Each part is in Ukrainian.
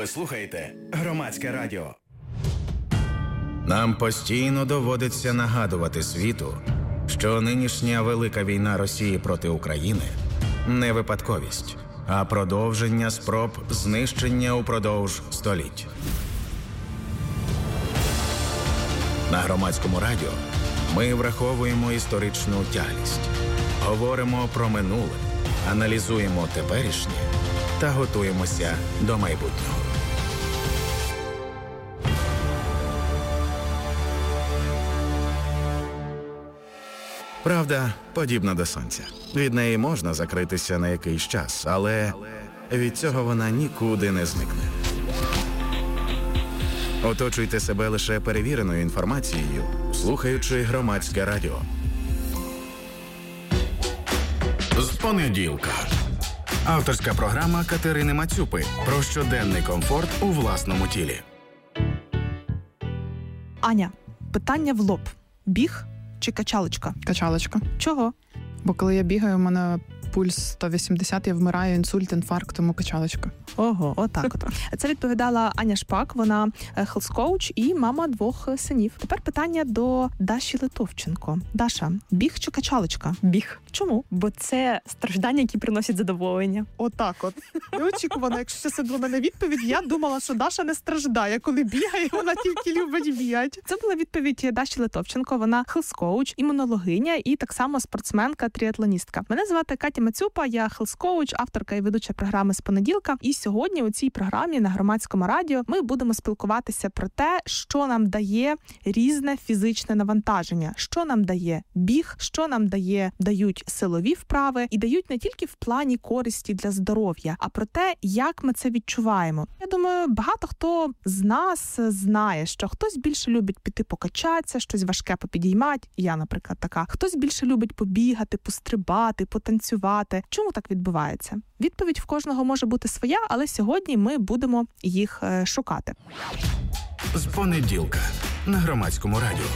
Ви слухаєте Громадське радіо. Нам постійно доводиться нагадувати світу, що нинішня велика війна Росії проти України не випадковість, а продовження спроб знищення упродовж століть. На Громадському радіо ми враховуємо історичну тяглість, говоримо про минуле, аналізуємо теперішнє та готуємося до майбутнього. Правда подібна до сонця. Від неї можна закритися на якийсь час, але від цього вона нікуди не зникне. Оточуйте себе лише перевіреною інформацією, слухаючи Громадське радіо. З понеділка. Авторська програма Катерини Мацюпи про щоденний комфорт у власному тілі. Аня, питання в лоб. Біг чи качалочка? Качалочка. Чого? Бо коли я бігаю, у мене пульс 180, я вмираю, інсульт, інфаркт, тому качалочка. Ого, отак от. Це відповідала Аня Шпак, вона хелс-коуч і мама 2 синів. Тепер питання до Даші Литовченко. Даша, біг чи качалочка? Біг. Чому? Бо це страждання, які приносять задоволення. Отак от. Неочікувано, якщо це була мене відповідь, я думала, що Даша не страждає, коли бігає, вона тільки любить бігати. Це була відповідь Даші Литовченко, вона хелс-коуч, імунологиня і так само спортсменка-тріатлоністка. Мене звати Катя Мацюпа, я хелс-коуч, авторка і ведуча програми «З понеділка». І сьогодні у цій програмі на Громадському радіо ми будемо спілкуватися про те, що нам дає різне фізичне навантаження, що нам дає біг, що нам дають силові вправи і дають не тільки в плані користі для здоров'я, а про те, як ми це відчуваємо. Я думаю, багато хто з нас знає, що хтось більше любить піти покачатися, щось важке попідіймати, я, наприклад, така. Хтось більше любить побігати, пострибати, потанцювати. Чому так відбувається? Відповідь в кожного може бути своя, але сьогодні ми будемо їх шукати. З понеділка на Громадському радіо.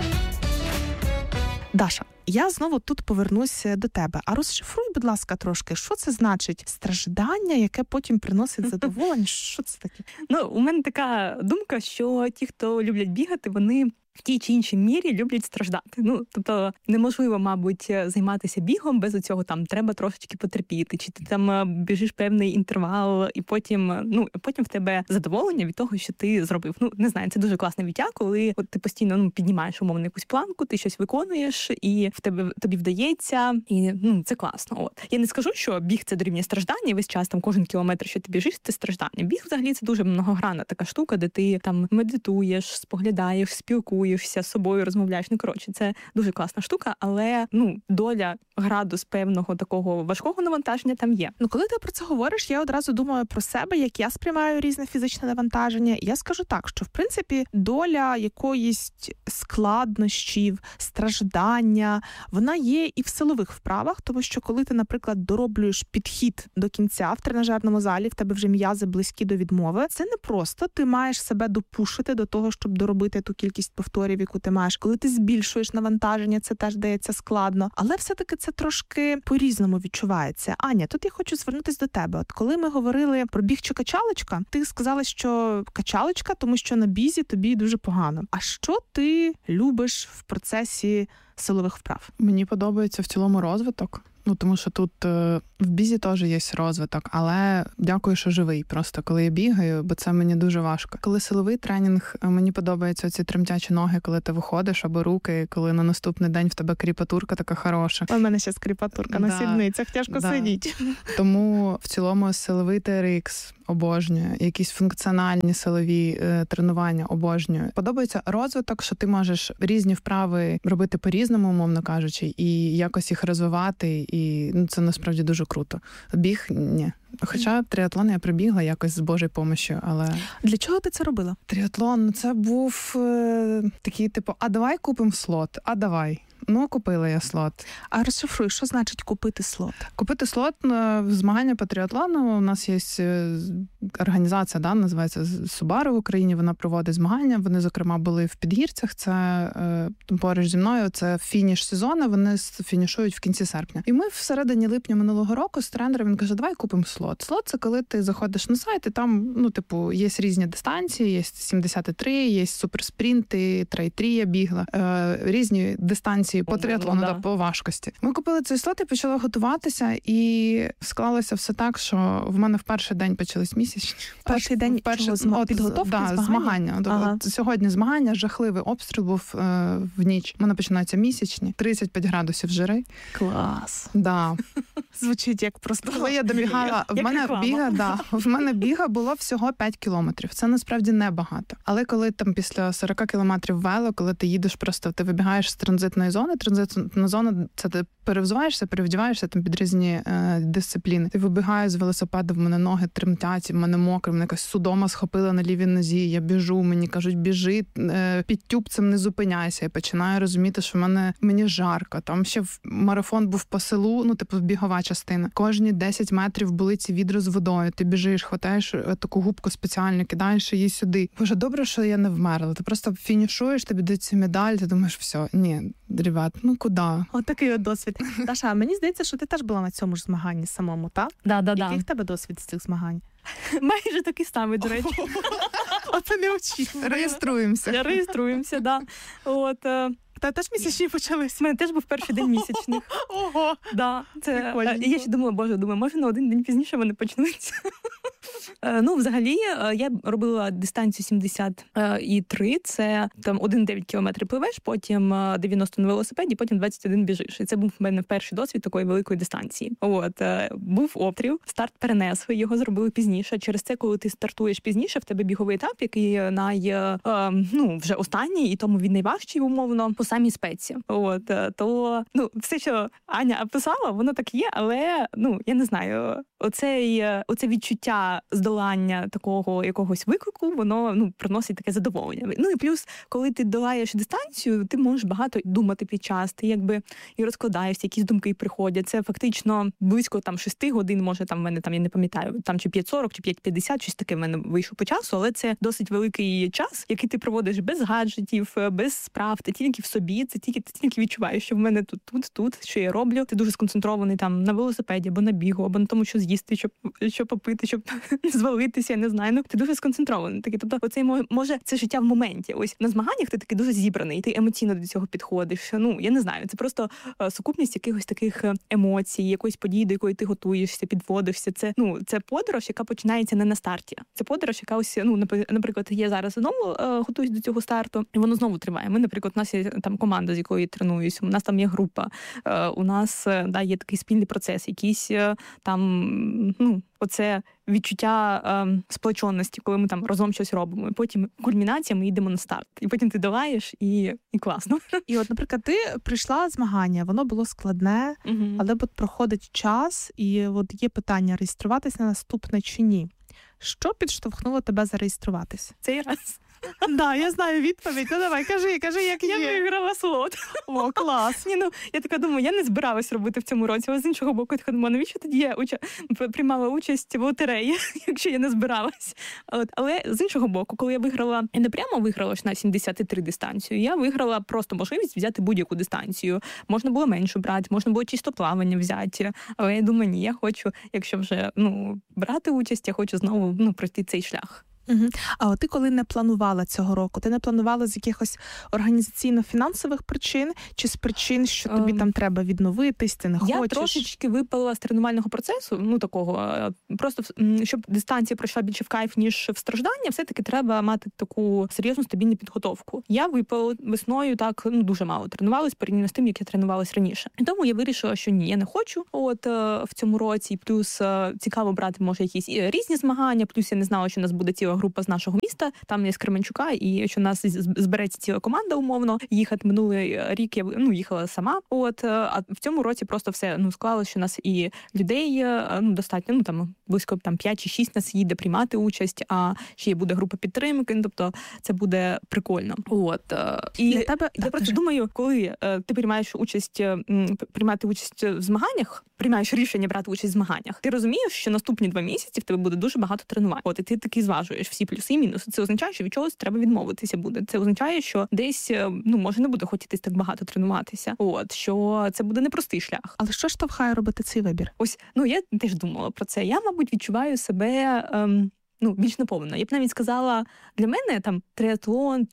Даша, я знову тут повернусь до тебе. А розшифруй, будь ласка, трошки, що це значить страждання, яке потім приносить задоволення? Що це таке? У мене така думка, що ті, хто люблять бігати, вони в тій чи іншій мірі люблять страждати. Тобто неможливо, мабуть, займатися бігом без цього, там треба трошечки потерпіти, чи ти там біжиш певний інтервал, і потім в тебе задоволення від того, що ти зробив. Не знаю, це дуже класне відчуття, коли ти постійно піднімаєш умовно якусь планку, ти щось виконуєш, і тобі вдається, і це класно. Я не скажу, що біг це дорівнює страждання, і весь час там кожен кілометр, що ти біжиш, це страждання. Біг взагалі це дуже многогранна така штука, де ти там медитуєш, споглядаєш, спілкуєшся з собою, розмовляєш. Це дуже класна штука, але доля, градус певного такого важкого навантаження там є. Коли ти про це говориш, я одразу думаю про себе, як я сприймаю різне фізичне навантаження. Я скажу так, що в принципі доля якоїсь складнощів, страждання, вона є і в силових вправах, тому що коли ти, наприклад, дороблюєш підхід до кінця в тренажерному залі, в тебе вже м'язи близькі до відмови, це не просто ти маєш себе допушити до того, щоб доробити ту кількість повторів, яку ти маєш. Коли ти збільшуєш навантаження, це теж дається складно. Але все-таки це трошки по-різному відчувається. Аня, тут я хочу звернутися до тебе. От коли ми говорили про біг чи качалочка, ти сказала, що качалочка, тому що на бізі тобі дуже погано. А що ти любиш в процесі силових вправ? Мені подобається в цілому розвиток. Тому що тут в бізі теж є розвиток, але дякую, що живий. Просто коли я бігаю, бо це мені дуже важко. Коли силовий тренінг, мені подобаються ці тремтячі ноги, коли ти виходиш, або руки, коли на наступний день в тебе кріпатурка така хороша. У мене ще кріпатурка на сідницях, тяжко сидіти. Тому в цілому силовий TRX обожнюю, якісь функціональні силові тренування обожнюю. Подобається розвиток, що ти можеш різні вправи робити по-різному, умовно кажучи, і якось їх розвивати, і це насправді дуже круто. Біг – ні. Хоча тріатлон я прибігла якось з Божою помощю, але... Для чого ти це робила? Тріатлон – це був такий, а давай купимо слот, давай. Купила я слот. А розшифруй, що значить купити слот? Купити слот в змагання по тріатлону. У нас є організація, називається Subaru в Україні, вона проводить змагання. Вони, зокрема, були в Підгірцях, це поруч зі мною, це фініш сезону, вони фінішують в кінці серпня. І ми всередині липня минулого року з тренером, він каже, давай купимо слот. Слот – це коли ти заходиш на сайт, і там, є різні дистанції, є 73, є суперспринти, трай-3 я бігла, різні дистанції по триатлону, по важкості. Ми купили цей слот і почали готуватися, і склалося все так, що в мене в перший день почались місячні. Перший день підготовки, змагання. Ага. Сьогодні змагання, жахливий обстріл був в ніч. У мене починаються місячні, 35 градусів жири. Клас. Да. Звучить як просто. Коли я добігала, в мене біга було всього 5 кілометрів. Це насправді небагато. Але коли там після 40 кілометрів вело, коли ти їдеш просто, ти вибігаєш з транзитної зони, транзитна зона – це ти перевзуваєшся, перевдіваєшся там під різні дисципліни. Ти вибігаєш з велосипеда, в мене ноги тремтять, в мене мокро, мене якась судома схопила на лівій нозі, я біжу, мені кажуть, біжи, під тюбцем не зупиняйся. Я починаю розуміти, що мені жарко. Там ще марафон був по селу, бігова частина. Кожні 10 метрів були ці відра з водою. Ти біжиш, хватаєш таку губку спеціальну, кидаєш її сюди. Боже, добре, що я не вмерла. Ти просто фінішуєш, тобі дають цю медаль, ти думаєш, все, ні, ребят, куди? Такий от досвід. Даша, мені здається, що ти теж була на цьому ж змаганні самому, так? Да. Який в тебе досвід з цих змагань? Майже такий самий, до речі. Оце не очікувано. Реєструємося. Да. Та теж місячні почались? У мене теж був перший день місячних. Ого! Да, я ще думаю, може на один день пізніше вони почнуться. Взагалі, я робила дистанцію 73, це там 1,9 кілометри пливеш, потім 90 на велосипеді, потім 21 біжиш. І це був в мене перший досвід такої великої дистанції. Був обстріл, старт перенесли, його зробили пізніше. Через це, коли ти стартуєш пізніше, в тебе біговий етап, який вже останній, і тому він найважчий, умовно, по самій спеці. То все, що Аня описала, воно так є, але, я не знаю, оце відчуття здолання такого якогось виклику, воно приносить таке задоволення. І плюс, коли ти долаєш дистанцію, ти можеш багато думати під час, ти якби і розкладаєшся, якісь думки приходять. Це фактично близько 6 годин, може в мене я не пам'ятаю, чи 5:40, чи 5:50, щось таке в мене вийшло по часу, але це досить великий час, який ти проводиш без гаджетів, без справ, ти тільки в собі, ти тільки відчуваєш, що в мене тут, що я роблю. Ти дуже сконцентрований на велосипеді, або на бігу, або на тому, що з'їсти, що попити, щоб звалитися, я не знаю. Ти дуже сконцентрований. Тобто, оцей може це життя в моменті. Ось на змаганнях ти такий дуже зібраний, ти емоційно до цього підходиш. Я не знаю, це просто сукупність якихось таких емоцій, якоїсь події, до якої ти готуєшся, підводишся. Це подорож, яка починається не на старті. Це подорож, яка ось, наприклад, я зараз знову готуюсь до цього старту, і воно знову триває. Ми, наприклад, у нас є там команда, з якою тренуюсь, у нас там є група, у нас є такий спільний процес, якийсь оце відчуття сплоченості, коли ми там разом щось робимо. І потім кульмінація, ми йдемо на старт. І потім ти долаєш, і класно. І наприклад, ти прийшла змагання, воно було складне, але проходить час, і є питання, реєструватися на наступне чи ні. Що підштовхнуло тебе зареєструватись? Цей раз. Да, я знаю відповідь. Давай, кажи, як є. Я виграла слот. О, клас. Я така думаю, я не збиралась робити в цьому році, але з іншого боку, я така думаю, навіщо тоді я приймала участь в лотереї, якщо я не збиралась. Але з іншого боку, коли я виграла, я не прямо виграла на 73 дистанцію, я виграла просто можливість взяти будь-яку дистанцію. Можна було меншу брати, можна було чисто плавання взяти. Але я думаю, ні, я хочу, якщо вже брати участь, я хочу знову пройти цей шлях. Угу. А ти коли не планувала цього року? Ти не планувала з якихось організаційно-фінансових причин чи з причин, що тобі там треба відновитись, ти не хочеш? Я трошечки випала з тренувального процесу, такого, просто щоб дистанція пройшла більше в кайф, ніж в страждання, все-таки треба мати таку серйозну стабільну підготовку. Я випала весною так, дуже мало тренувалась порівняно з тим, як я тренувалась раніше. І тому я вирішила, що ні, я не хочу в цьому році, плюс цікаво брати, може, якісь різні змагання, плюс я не знала, що у нас буде ціла група з нашого міста, там є з Кременчука, і що у нас збереться ціла команда умовно. Їхати минулий рік я їхала сама. А в цьому році просто все склалося, що у нас і людей достатньо, там близько 5 чи 6 нас їде приймати участь, а ще є буде група підтримки, тобто це буде прикольно. І я просто думаю, коли ти приймаєш участь, приймати участь в змаганнях, приймаєш рішення брати участь в змаганнях, ти розумієш, що наступні 2 місяці в тебе буде дуже багато тренувань. От, і ти таки зважуєш всі плюси і мінуси. Це означає, що від чогось треба відмовитися буде. Це означає, що десь, може не буде хотітись так багато тренуватися. От, що це буде непростий шлях. Але що штовхає робити цей вибір? Ось, я теж думала про це. Я, мабуть, відчуваю себе більш наповнено. Я б навіть сказала, для мене там триатлон,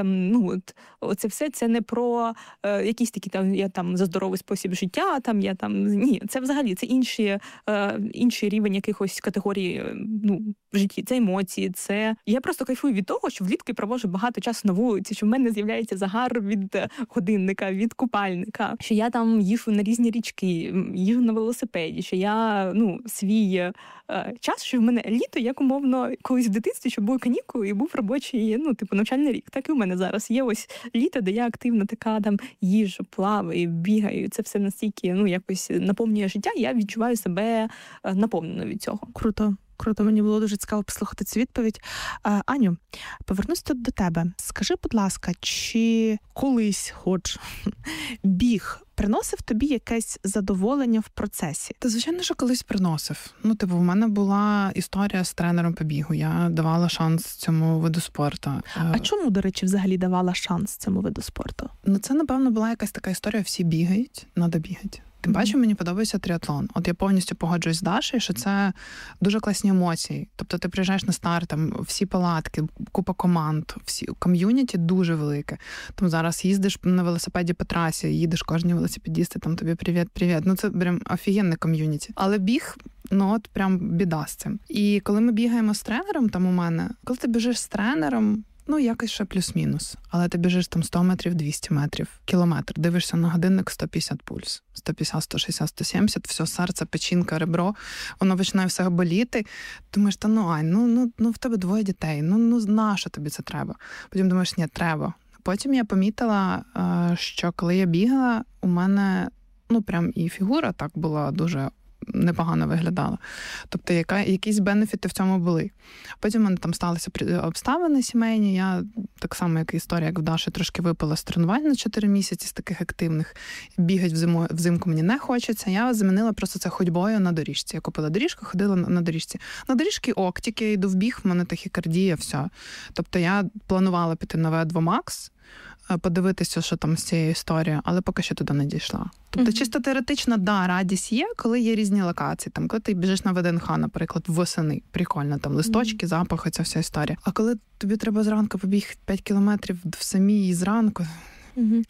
оце все це не про якісь такі я за здоровий спосіб життя, ні, це взагалі це інший рівень якихось категорій в житті. Це емоції, це я просто кайфую від того, що влітку я проводжу багато часу на вулиці, що в мене з'являється загар від годинника, від купальника, що я там їжджу на різні річки, їжджу на велосипеді, що я свій час, що в мене літо, як умовно колись в дитинстві, що були канікули і був робочий, навчальний рік. Так і у мене зараз є ось літо, де я активно така їжджу, плаваю, бігаю. Це все настільки, якось наповнює життя, і я відчуваю себе наповненою від цього. Круто. Мені було дуже цікаво послухати цю відповідь. Аню, повернусь тут до тебе. Скажи, будь ласка, чи колись біг приносив тобі якесь задоволення в процесі? Та, звичайно, що колись приносив. В мене була історія з тренером по бігу. Я давала шанс цьому виду спорту. А чому, до речі, взагалі давала шанс цьому виду спорту? Це, напевно, була якась така історія, всі бігають, треба бігати. Тим паче, мені подобається тріатлон. От я повністю погоджуюсь з Дашею, що це дуже класні емоції. Тобто ти приїжджаєш на старт, там всі палатки, купа команд, всі ком'юніті дуже велике. Там зараз їздиш на велосипеді по трасі, їдеш кожні велосипедісти, там тобі привіт. Це прям офігенне ком'юніті. Але біг, прям біда з цим. І коли ми бігаємо з тренером, там у мене, коли ти біжиш з тренером, якось ще плюс-мінус. Але ти біжиш там 100 метрів, 200 метрів, кілометр. Дивишся на годинник, 150 пульс. 150, 160, 170, все, серце, печінка, ребро. Воно починає все боліти. Думаєш, Ань, в тебе 2 дітей. Нащо тобі це треба? Потім думаєш, ні, треба. Потім я помітила, що коли я бігала, у мене, прям і фігура так була дуже непогано виглядала. Тобто якісь бенефіти в цьому були. Потім в мене там сталися обставини сімейні. Я так само, як історія, як в Даші, трошки випала з тренувань на 4 місяці з таких активних. Бігати взимку мені не хочеться. Я замінила просто це ходьбою на доріжці. Я купила доріжку, ходила на доріжці. На доріжці тільки я йду в біг, в мене тахікардія, все. Тобто я планувала піти на V2 Max, подивитися, що там з цією історією, але поки що туди не дійшла. Тобто, чисто теоретично, радість є, коли є різні локації. Там, коли ти біжиш на ВДНХ, наприклад, восени, прикольно, там листочки, запахи, ця вся історія. А коли тобі треба зранку побігти 5 кілометрів в самій зранку, ні.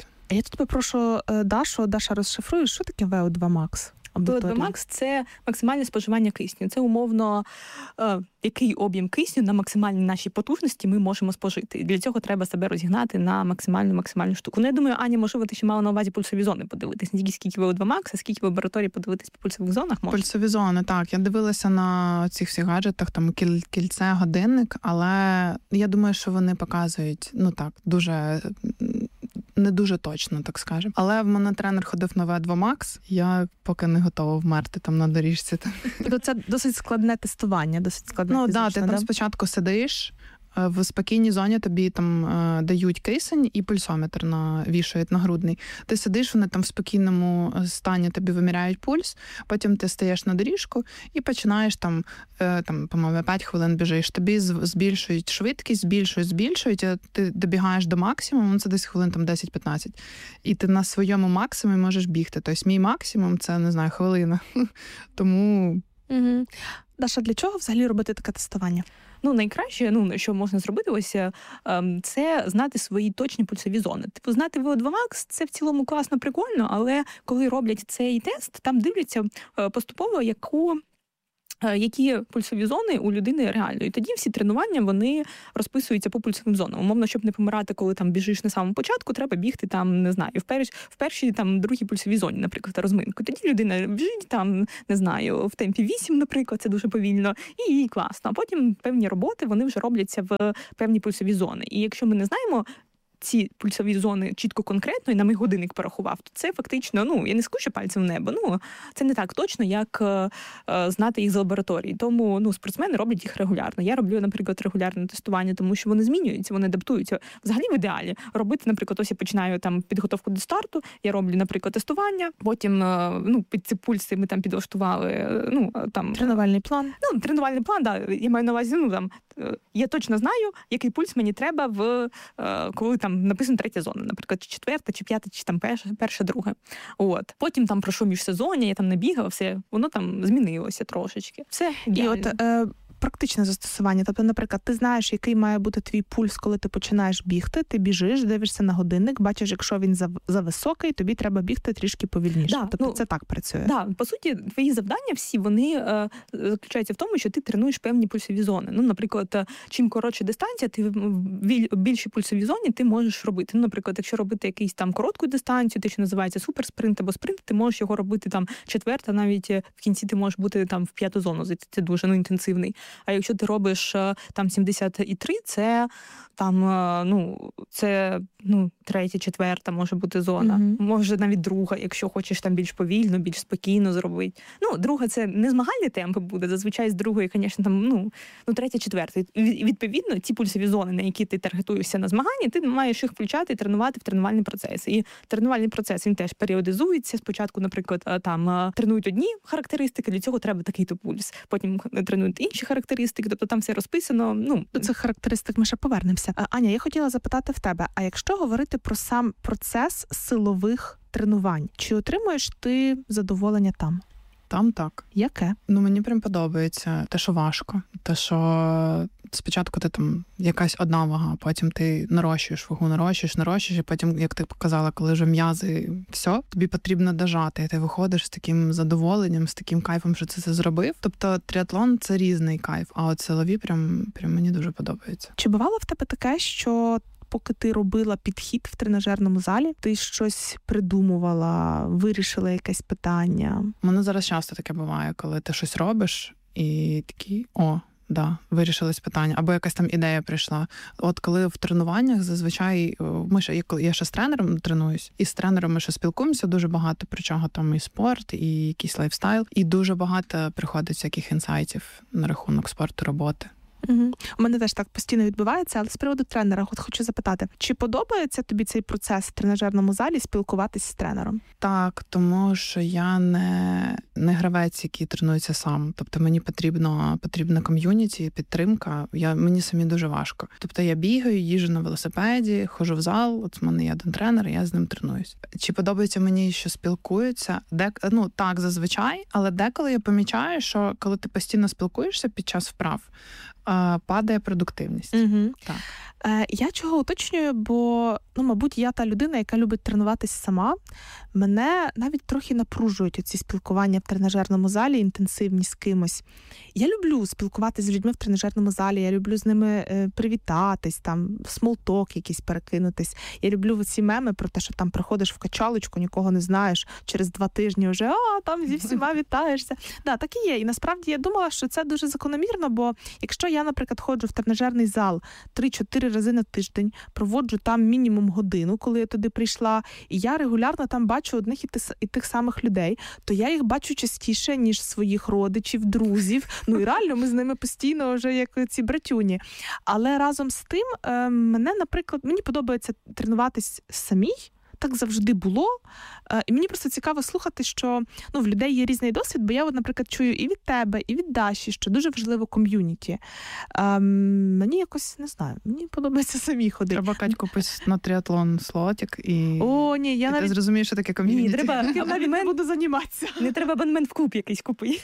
Я тут попрошу Даша, розшифрує, що таке VO2 Max? VO2 Max – це максимальне споживання кисню. Це умовно, який об'єм кисню на максимальній нашій потужності ми можемо спожити. І для цього треба себе розігнати на максимальну штуку. Я думаю, Аня, можливо, ти ще мала на увазі пульсові зони подивитись. Не тільки скільки VO2 Max, а скільки в лабораторії подивитись по пульсових зонах можна? Пульсові зони, так. Я дивилася на цих всіх гаджетах, там кільце, годинник, але я думаю, що вони показують, дуже... Не дуже точно, так скажемо. Але в мене тренер ходив на V2 Max, я поки не готова вмерти там на доріжці. Тобто це досить складне тестування, ти там спочатку сидиш, в спокійній зоні тобі там дають кисень і пульсометр вішають нагрудний. Ти сидиш, вони там в спокійному стані тобі виміряють пульс, потім ти стаєш на доріжку і починаєш там по-моєму, 5 хвилин біжиш. Тобі збільшують швидкість, збільшують, а ти добігаєш до максимуму, це десь хвилин там 10-15. І ти на своєму максимумі можеш бігти. Тобто мій максимум – це, не знаю, хвилина. Тому... Даша, для чого взагалі робити таке тестування? Найкраще, що можна зробити, ось це знати свої точні пульсові зони. Знати VO2 Max – це в цілому класно, прикольно, але коли роблять цей тест, там дивляться поступово, які пульсові зони у людини реально. І тоді всі тренування, вони розписуються по пульсовим зонам. Умовно, щоб не помирати, коли там біжиш на самому початку, треба бігти там, не знаю, в першій, другій пульсовій зоні, наприклад, розминку. Тоді людина біжить там, не знаю, в темпі 8, наприклад, це дуже повільно, і їй класно. А потім певні роботи, вони вже робляться в певні пульсові зони. І якщо ми не знаємо ці пульсові зони чітко конкретно і на мій годинник порахував, то це фактично, ну, я не скучу пальцем в небо, ну, це не так точно, як знати їх з лабораторії. Тому, ну, спортсмени роблять їх регулярно. Я роблю, наприклад, регулярне тестування, тому що вони змінюються, вони адаптуються. Взагалі в ідеалі робити, наприклад, ось я починаю там підготовку до старту, я роблю, наприклад, тестування, потім, ну, під ці пульси ми там підлаштували, ну, там... Тренувальний план. Ну, тренувальний план, да, я маю на увазі, ну, там, я точно знаю, який пульс мені треба, коли там написано 3 зона, наприклад, чи 4, чи 5, чи там перша, друга. От. Потім там пройшов міжсезоння, я там не бігала, все, воно там змінилося трошечки. Все ідеально. І от практичне застосування. Тобто, наприклад, ти знаєш, який має бути твій пульс, коли ти починаєш бігти, ти біжиш, дивишся на годинник, бачиш, якщо він за високий, тобі треба бігти трішки повільніше. Да, тобто це так працює. Да, по суті, твої завдання всі, вони заключаються в тому, що ти тренуєш певні пульсові зони. Ну, наприклад, чим коротша дистанція, ти в більшій пульсовій зоні ти можеш робити. Ну, наприклад, якщо робити якийсь там коротку дистанцію, те, що називається суперспринт або спринт, ти можеш його робити там 4, навіть в кінці ти можеш бути там в 5 зону, це дуже інтенсивний. А якщо ти робиш там 73, це там, це 3, 4 може бути зона. Може навіть друга, якщо хочеш там більш повільно, більш спокійно зробити. Ну, друга це не змагальний темп буде, зазвичай з другої, звісно, там, 3, 4. Відповідно, ці пульсові зони, на які ти таргетуєшся на змаганні, ти маєш їх включати і тренувати в тренувальний процес. І тренувальний процес, він теж періодизується. Спочатку, наприклад, там тренують одні характеристики, для цього треба такий-то пульс. Потім тренують інші характеристики, тобто там все розписано. До цих характеристик ми ще повернемося. Аня, я хотіла запитати в тебе, а якщо говорити про сам процес силових тренувань, чи отримуєш ти задоволення там? Там так. Яке? Мені прям подобається те, що важко. Те, що спочатку ти там якась одна вага, потім ти нарощуєш вагу, нарощуєш, і потім, як ти показала, коли вже м'язи, все, тобі потрібно дожати, і ти виходиш з таким задоволенням, з таким кайфом, що це зробив. Тобто тріатлон – це різний кайф, а от силові прям мені дуже подобається. Чи бувало в тебе таке, що поки ти робила підхід в тренажерному залі, ти щось придумувала, вирішила якесь питання? У мене зараз часто таке буває, коли ти щось робиш і такий, вирішилось питання, або якась там ідея прийшла. От коли в тренуваннях зазвичай я ще з тренером тренуюсь, і з тренером ми ще спілкуємося дуже багато, про чого там і спорт, і якийсь лайфстайл, і дуже багато приходить всяких інсайтів на рахунок спорту, роботи. Угу. У мене теж так постійно відбувається, але з приводу тренера хочу запитати, чи подобається тобі цей процес в тренажерному залі спілкуватись з тренером? Так, тому що я не гравець, який тренується сам. Тобто мені потрібна ком'юніті, підтримка. Мені самі дуже важко. Тобто я бігаю, їжджу на велосипеді, ходжу в зал, от в мене є один тренер, і я з ним тренуюсь. Чи подобається мені, що спілкуються? Так, зазвичай, але деколи я помічаю, що коли ти постійно спілкуєшся під час вправ, падає продуктивність. Угу. Так. Я чого уточнюю, бо, мабуть, я та людина, яка любить тренуватись сама. Мене навіть трохи напружують оці спілкування в тренажерному залі, інтенсивні з кимось. Я люблю спілкуватися з людьми в тренажерному залі, я люблю з ними привітатись, там, смолток якийсь перекинутись. Я люблю ці меми про те, що там приходиш в качалочку, нікого не знаєш, через 2 тижні вже, там зі всіма вітаєшся. Да, так і є. І насправді я думала, що це дуже закономірно, бо якщо я, наприклад, ходжу в тренажерний зал 3-4 рази на тиждень, проводжу там мінімум годину, коли я туди прийшла, і я регулярно там бачу одних і тих самих людей, то я їх бачу частіше, ніж своїх родичів, друзів. І реально ми з ними постійно вже як ці братюні. Але разом з тим мені подобається тренуватись самій. Так завжди було. І мені просто цікаво слухати, що в людей є різний досвід, бо я, наприклад, чую і від тебе, і від Даші, що дуже важливо ком'юніті. Мені якось, не знаю, мені подобається самі ходити. Треба, Кать, купити на тріатлон слотик і... ти зрозумієш, що таке ком'юніті. Ні, треба абонемент, буду займатися. Не треба абонемент в клуб якийсь купити.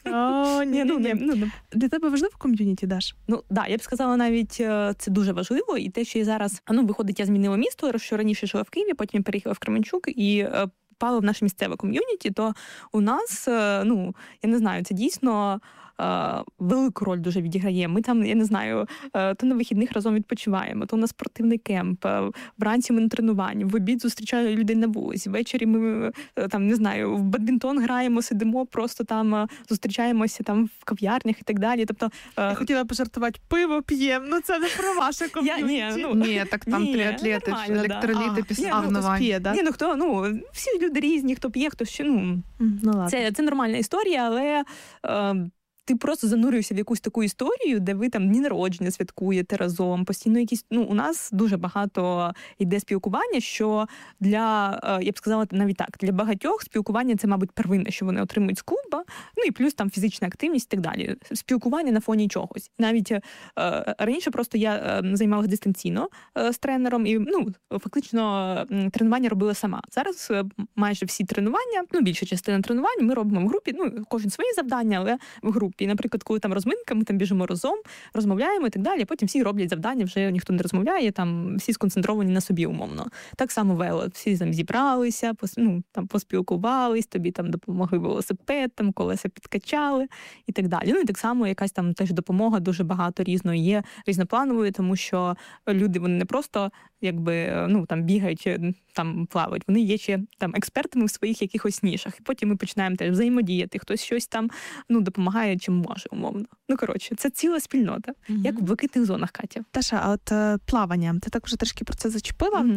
Для тебе важливо ком'юніті, Даш? Я б сказала, навіть це дуже важливо. І те, що я зараз, виходить, я змінила місто, що раніше жила в Києві, потім переїхала в Кременчук і попала в наше місцеве ком'юніті, то у нас, я не знаю, це дійсно велику роль дуже відіграє. Ми там, я не знаю, то на вихідних разом відпочиваємо, то на спортивний кемп, вранці ми на тренуванні, в обід зустрічаю людей на вулиці, ввечері ми там, не знаю, в бадмінтон граємо, сидимо, просто там зустрічаємося там в кав'ярнях і так далі. Тобто, я хотіла пожартувати, пиво п'ємо, ну це не про ваше ком'юніті. Ні, так там тріатлети, електроліти після тренувань. Всі люди різні, хто п'є, хто ще, це нормальна історія, але ти просто занурюєшся в якусь таку історію, де ви там дні народження святкуєте разом, постійно якісь, у нас дуже багато йде спілкування, що для, я б сказала навіть так, для багатьох спілкування це, мабуть, первинне, що вони отримують з клуба, і плюс там фізична активність і так далі. Спілкування на фоні чогось. Навіть раніше просто я займалася дистанційно з тренером і, фактично тренування робила сама. Зараз майже всі тренування, більша частина тренувань ми робимо в групі, кожен свої завдання, але в групі. І, наприклад, коли там розминка, ми там біжимо разом, розмовляємо і так далі, потім всі роблять завдання, вже ніхто не розмовляє, там всі сконцентровані на собі умовно. Так само вело, всі там зібралися, там поспілкувались, тобі там допомогли велосипед, там колеса підкачали і так далі. І так само якась там теж допомога дуже багато різної є, різнопланової, тому що люди, вони не просто там бігають, там плавають, вони є ще там експертами в своїх якихось нішах. І потім ми починаємо теж взаємодіяти, хтось щось там допомагає чим може, умовно. Це ціла спільнота, як в блакитних зонах, Катя. Таша, а от плавання, ти так вже трішки про це зачепила.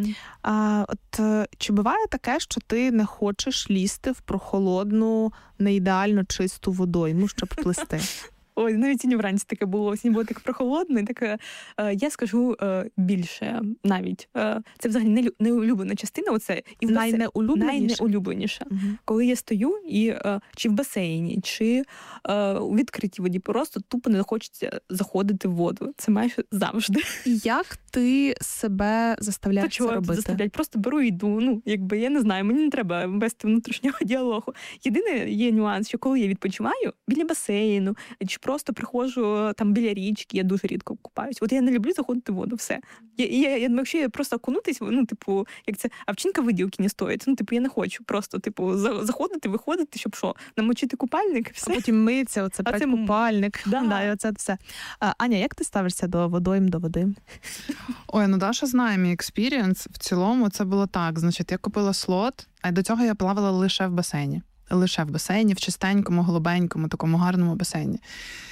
Чи буває таке, що ти не хочеш лізти в прохолодну, не ідеально чисту водойму, щоб плисти? Ой, навіть сьогодні вранці таке було. Сьогодні було так прохолодно. Так, я скажу більше навіть. Це взагалі неулюблена частина. Оце і найнеулюбленіша. Коли я стою і чи в басейні, чи у відкритій воді, просто тупо не хочеться заходити в воду. Це майже завжди. Як ти себе заставляєш це робити? Заставляють? Просто беру і йду. Я не знаю, мені не треба вести внутрішнього діалогу. Єдине є нюанс, що коли я відпочиваю біля басейну, чи просто приходжу там біля річки, я дуже рідко купаюсь. От я не люблю заходити в воду, все. Якщо я просто окунутись, як це, овчинка виділки не стоїть. Я не хочу просто, заходити, виходити, щоб що, намочити купальник, все. А потім миться, оце брати купальник. Да. І оце все. Аня, як ти ставишся до водойм, до води? Ой, Даша знає мій експірієнс. В цілому це було так. Значить, я купила слот, а до цього я плавала лише в басейні. В чистенькому, голубенькому, такому гарному басейні.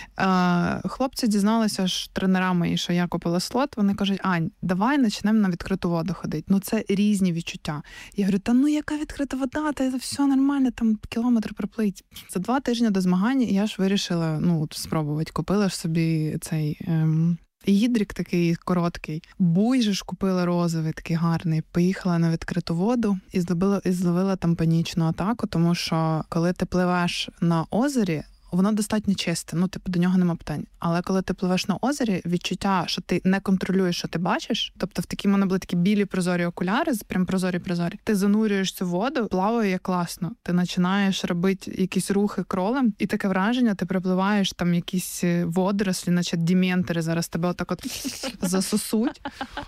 Хлопці дізналися ж тренера мої, що я купила слот. Вони кажуть: Ань, давай почнемо на відкриту воду ходити. Це різні відчуття. Я говорю, яка відкрита вода, це все нормально, там кілометр проплить. За 2 тижні до змагань я ж вирішила спробувати. Купила ж собі цей... Гідрик такий короткий. Буй же ж купила розовий, такий гарний. Поїхала на відкриту воду і зловила там панічну атаку, тому що коли ти пливеш на озері, воно достатньо чисте, до нього нема питань. Але коли ти пливеш на озері, відчуття, що ти не контролюєш, що ти бачиш, тобто в мене були такі білі прозорі окуляри, прям прозорі, ти занурюєш цю воду, плаває як класно. Ти починаєш робити якісь рухи кролем, і таке враження, ти припливаєш там якісь водорослі, наче дементори зараз тебе отак от засосуть.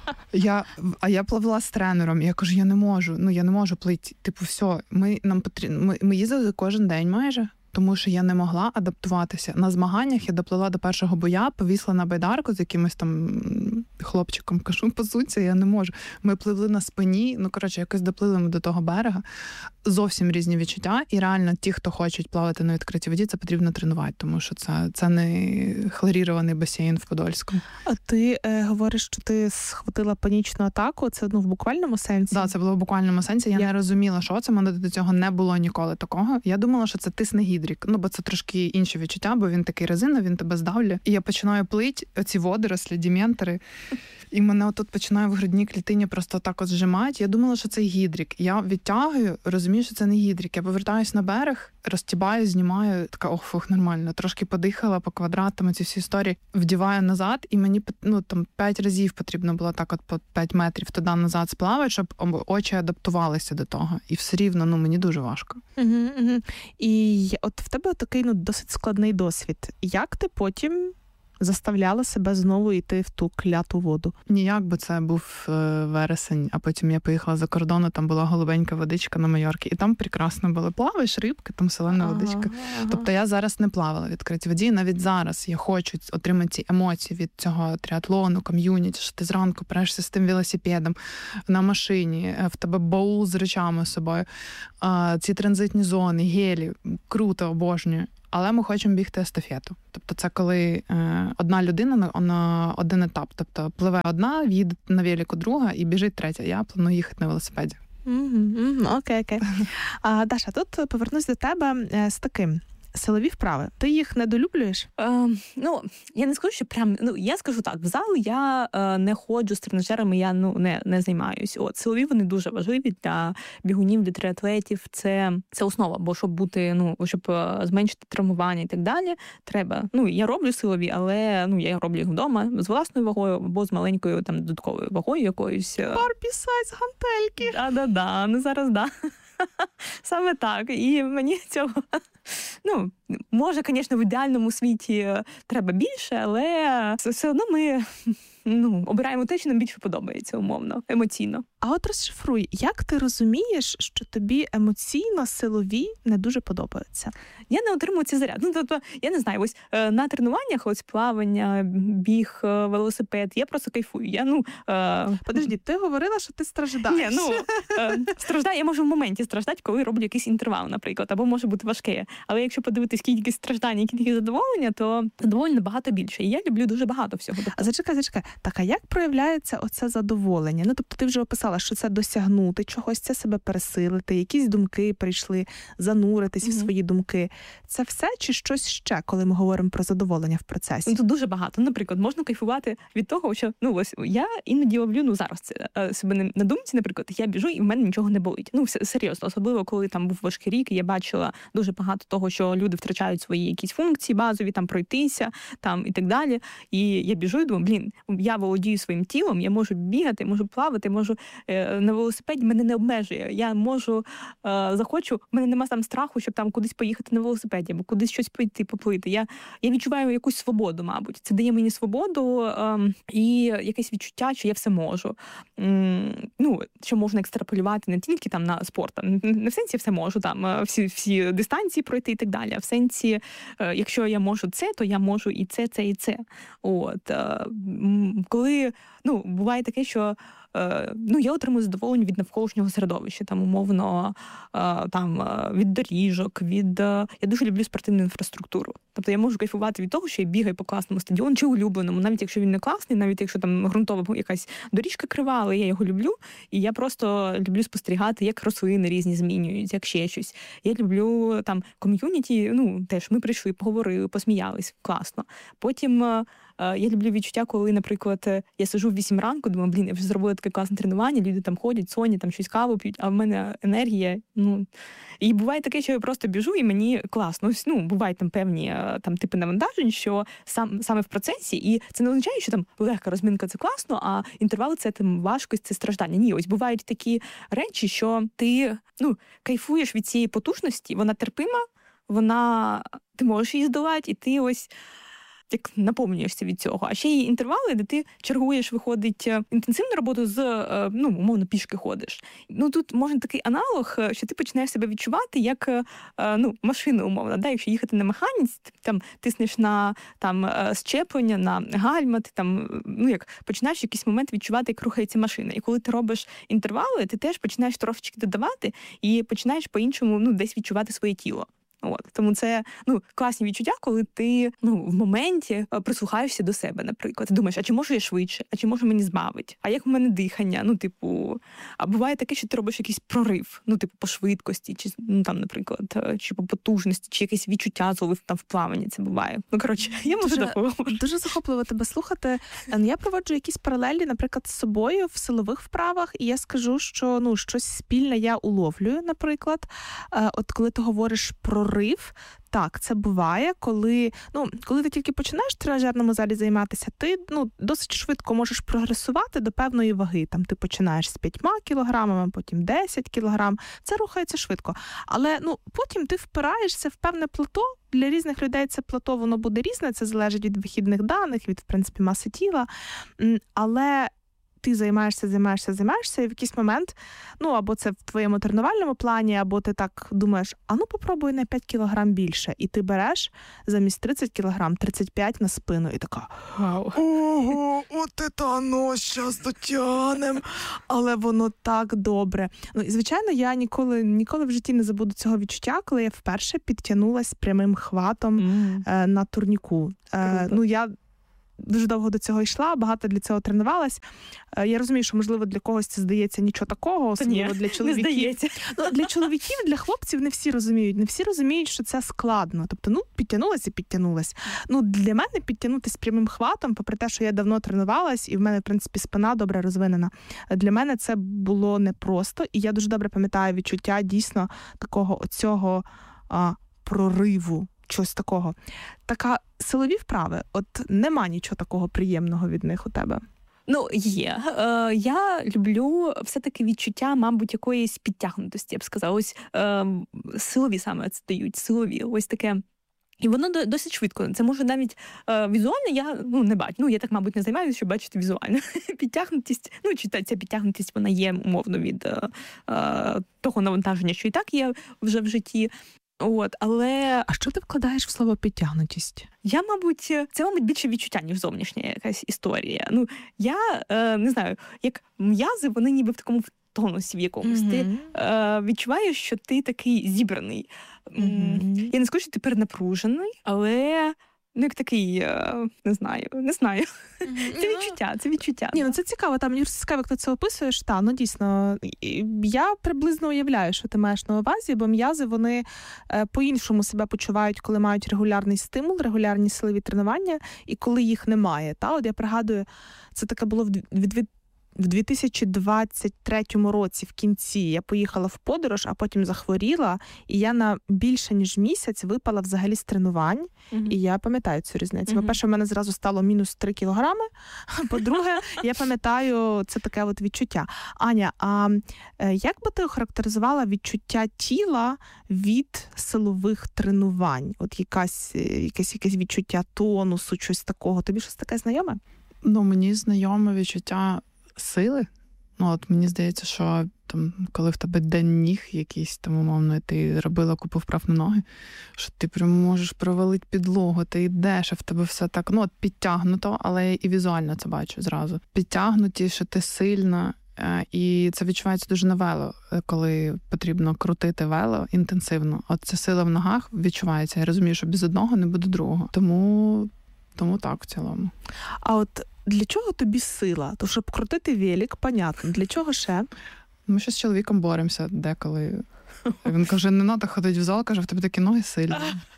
Я пливла з тренером, я кажу, я не можу плити. Все, ми їздили кожен день майже. Тому що я не могла адаптуватися. На змаганнях я доплила до першого боя, повісла на байдарку з якимось там хлопчиком. Кажу, по суті, я не можу. Ми пливли на спині, якось доплили ми до того берега. Зовсім різні відчуття. І реально ті, хто хочуть плавати на відкритій воді, це потрібно тренувати, тому що це не хлорірований басейн в Подольському. А ти говориш, що ти схватила панічну атаку? Це в буквальному сенсі? Так, це було в буквальному сенсі. Я не розуміла, що це. У мене до цього не було ніколи такого. Я думала, що це тисне гідрик. Бо це трошки інші відчуття, бо він такий резина, він тебе здавлює. І я починаю плить, оці водорослі, дементори. І мене отут починає в грудній клітині просто так от зжимати. Я думала, що це гідрик. Я відтягую, розумію, що це не гідрик. Я повертаюсь на берег, розтібаю, знімаю, така, нормально. Трошки подихала по квадратам, ці всі історії. Вдіваю назад, і мені 5 разів потрібно було так от по 5 метрів туди-назад сплавати, щоб очі адаптувалися до того. І все рівно, мені дуже важко. І от в тебе такий, досить складний досвід. Як ти потім заставляла себе знову йти в ту кляту воду? Ніяк, бо це був вересень, а потім я поїхала за кордон, там була голубенька водичка на Майорці, і там прекрасно було. Плаваєш, рибки, там солена водичка. Тобто я зараз не плавала в відкритій воді, навіть зараз я хочу отримати ці емоції від цього тріатлону, ком'юніті, що ти зранку прешся з тим велосипедом на машині, в тебе баул з речами з собою, ці транзитні зони, гелі, круто, обожнюю. Але ми хочемо бігти естафету. Тобто це коли одна людина на один етап. Тобто пливе одна, їде на велику друга і біжить третя. Я планую їхати на велосипеді. Окей. Даша, тут повернусь до тебе з таким. Силові вправи. Ти їх недолюблюєш? Я не скажу, що прям... я скажу так, в зал я не ходжу з тренажерами, я не займаюсь. Силові вони дуже важливі для бігунів, для триатлетів. Це основа, бо щоб бути, щоб зменшити травмування і так далі, треба... я роблю силові, але я роблю їх вдома з власною вагою або з маленькою там додатковою вагою якоюсь. Барбі сайз гантельки. Да. Зараз да. Саме так. І мені цього... може, звісно, в ідеальному світі треба більше, але все одно ми обираємо те, що нам більше подобається, умовно, емоційно. А от розшифруй, як ти розумієш, що тобі емоційно силові не дуже подобаються? Я не отримую цей заряд. Тобто, я не знаю, ось на тренуваннях, ось плавання, біг, велосипед, я просто кайфую. Подожди, ти говорила, що ти страждаєш. Страждаю, я можу в моменті страждати, коли роблю якийсь інтервал, наприклад, або може бути важке. Але якщо подивитись кількість страждань і кількість задоволення, то задоволення набагато більше. І я люблю дуже багато всього. А зачекай. Так, а як проявляється оце задоволення? Тобто ти вже описала, що це досягнути чогось, це себе пересилити, якісь думки прийшли, зануритись в свої думки. Це все чи щось ще, коли ми говоримо про задоволення в процесі? Тут дуже багато. Наприклад, можна кайфувати від того, що, ось, я іноді ловлю, зараз це себе на думці, наприклад, я біжу і в мене нічого не болить. Серйозно, особливо, коли там був важкий рік, і я бачила дуже багато того, що люди втрачають свої якісь функції базові, там пройтися, там і так далі. І я біжу і думаю, я володію своїм тілом, я можу бігати, можу плавати, можу на велосипеді, мене не обмежує. Я можу, захочу, в мене нема там страху, щоб там кудись поїхати на велосипеді, або кудись щось поплити. Я відчуваю якусь свободу, мабуть. Це дає мені свободу і якесь відчуття, що я все можу. Що можна екстраполювати не тільки там на спорт, не в сенсі все можу, там всі дистанції пройти і так далі, а в сенсі, якщо я можу це, то я можу і це, і це. Коли, буває таке, що я отримую задоволення від навколишнього середовища, там, умовно, від доріжок, я дуже люблю спортивну інфраструктуру. Тобто я можу кайфувати від того, що я бігаю по класному стадіону чи улюбленому, навіть якщо він не класний, навіть якщо там ґрунтова якась доріжка крива, але я його люблю, і я просто люблю спостерігати, як рослини різні змінюють, як ще щось. Я люблю там ком'юніті, теж ми прийшли, поговорили, посміялись, класно. Потім я люблю відчуття, коли, наприклад, я сиджу в 8 ранку, думаю, я вже зробила таке класне тренування, люди там ходять, сонять, там щось каву п'ють, а в мене енергія, І буває таке, що я просто біжу, і мені класно. Ось, бувають там певні типи навантажень, що саме в процесі, і це не означає, що там легка розминка – це класно, а інтервали – це там важкость, це страждання. Ні, ось бувають такі речі, що ти, кайфуєш від цієї потужності, вона терпима, ти можеш її здолати, і ти ось як наповнюєшся від цього. А ще є інтервали, де ти чергуєш, виходить, інтенсивну роботу з, умовно, пішки ходиш. Тут можна такий аналог, що ти починаєш себе відчувати як, машина, умовно. Да? Якщо їхати на механіці, ти там тиснеш на щеплення, на гальма, ти там, як починаєш в якийсь момент відчувати, як рухається машина. І коли ти робиш інтервали, ти теж починаєш трошечки додавати і починаєш по-іншому, десь відчувати своє тіло. Тому це класні відчуття, коли ти в моменті прислухаєшся до себе, наприклад. Ти думаєш, а чи можу я швидше, а чи можу мені збавити, а як у мене дихання, а буває таке, що ти робиш якийсь прорив, по швидкості, чи наприклад, чи по потужності, чи якесь відчуття зловив там в плаванні, це буває. Я можу такого. Дуже захопливо тебе слухати. Я проводжу якісь паралелі, наприклад, з собою в силових вправах, і я скажу, що щось спільне я уловлюю, наприклад. От коли ти говориш про прорив, так, це буває, коли ти тільки починаєш в тренажерному залі займатися, ти досить швидко можеш прогресувати до певної ваги. Там ти починаєш з 5 кілограмами, потім 10 кілограм. Це рухається швидко. Але потім ти впираєшся в певне плато. Для різних людей це плато, воно буде різне, це залежить від вихідних даних, від, в принципі, маси тіла. Але ти займаєшся, і в якийсь момент, або це в твоєму тренувальному плані, або ти так думаєш, попробуй на 5 кілограм більше. І ти береш замість 30 кілограм 35 на спину. І така, вау. Ого, щас дотягнем. Але воно так добре. І, звичайно, я ніколи в житті не забуду цього відчуття, коли я вперше підтягнулась прямим хватом на турніку. Я дуже довго до цього йшла, багато для цього тренувалась. Я розумію, що, можливо, для когось це здається нічого такого, особливо для чоловіків. Не здається. Для чоловіків, для хлопців не всі розуміють. Не всі розуміють, що це складно. Тобто, підтягнулась. Для мене підтягнутися прямим хватом, попри те, що я давно тренувалась, і в мене, в принципі, спина добре розвинена, для мене це було непросто. І я дуже добре пам'ятаю відчуття дійсно такого оцього прориву. Щось такого. Така силові вправи, нема нічого такого приємного від них у тебе? Є. Я люблю все-таки відчуття, мабуть, якоїсь підтягнутості, я б сказала. Ось силові саме це дають, силові. Ось таке. І воно досить швидко. Це може навіть візуально я не бачу. Я так, мабуть, не займаюся, щоб бачити візуально. Підтягнутість, чи ця підтягнутість, вона є умовно від того навантаження, що і так є вже в житті. Але... А що ти вкладаєш в слово «підтягнутість»? Це, мабуть, більше відчуття, ніж зовнішня якась історія. Я не знаю, як м'язи, вони ніби в такому тонусі в якомусь. Ти відчуваєш, що ти такий зібраний. Я не скажу, що ти перенапружений, але... як такий, не знаю. Це відчуття. Це цікаво, мені цікаво, як ти це описуєш. Дійсно, я приблизно уявляю, що ти маєш на увазі, бо м'язи, вони по-іншому себе почувають, коли мають регулярний стимул, регулярні силові тренування, і коли їх немає. Я пригадую, це таке було в 2023 році в кінці. Я поїхала в подорож, а потім захворіла, і я на більше ніж місяць випала взагалі з тренувань, і я пам'ятаю цю різницю. По-перше, в мене зразу стало мінус 3 кілограми, по-друге, я пам'ятаю це таке відчуття. Аня, а як би ти охарактеризувала відчуття тіла від силових тренувань? Якесь відчуття тонусу, щось такого. Тобі щось таке знайоме? Мені знайоме відчуття сили. Мені здається, що коли в тебе день ніг якийсь, умовно, ти робила купу вправ на ноги, що ти прямо можеш провалити підлогу, ти йдеш, а в тебе все так, підтягнуто, але і візуально це бачу зразу. Підтягнуті, що ти сильна, і це відчувається дуже на вело, коли потрібно крутити вело інтенсивно. Ця сила в ногах відчувається. Я розумію, що без одного не буде другого. Тому так в цілому. А для чого тобі сила? То, щоб крутити велик, понятно. Для чого ще? Ми ще з чоловіком боремося деколи. Він каже, не треба ходити в зал, каже, в тебе такі ноги сильні.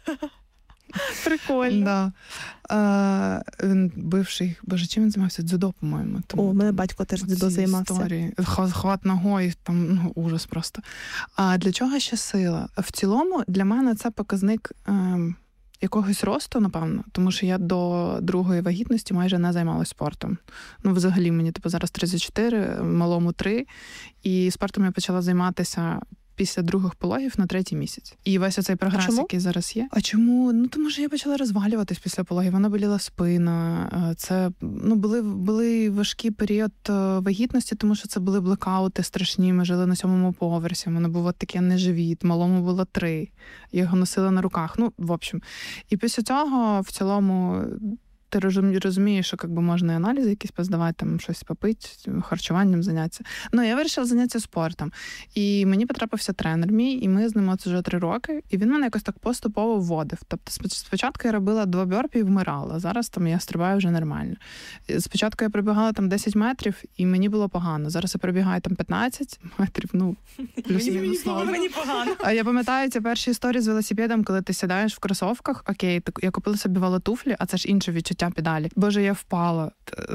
Прикольно. Да. Він бивший, чим він займався? Дзюдо, по-моєму. У мене батько теж дзюдо займався. Історії. Хват ногою, ужас просто. А для чого ще сила? В цілому, для мене це показник якогось росту, напевно, тому що я до другої вагітності майже не займалася спортом. Взагалі, мені зараз 34, малому 3, і спортом я почала займатися після других пологів на 3-й місяць. І весь оцей прогрес, який зараз є. А чому? Тому що я почала розвалюватись після пологів. Вона боліла спина. Це були важкий період вагітності, тому що це були блекаути страшні. Ми жили на 7-му поверсі. У мене був такий неживіт. Малому було 3. Я його носила на руках. В общем. І після цього в цілому ти розумієш, що можна і аналізи якісь поздавати, щось попити, харчуванням зайнятися. Я вирішила зайнятися спортом. І мені потрапився тренер мій, і ми з ним вже 3 роки. І він мене якось так поступово вводив. Тобто спочатку я робила 2 бьорпі і вмирала. Зараз я стрибаю вже нормально. Спочатку я пробігала 10 метрів, і мені було погано. Зараз я пробігаю 15 метрів, плюс-мінус. Мені погано. А я пам'ятаю ці перші історії з велосипедом, коли ти сідаєш в кросовках, окей, я купила собі велотуфлі, а це ж інше відчуття педалі. Боже, я впала.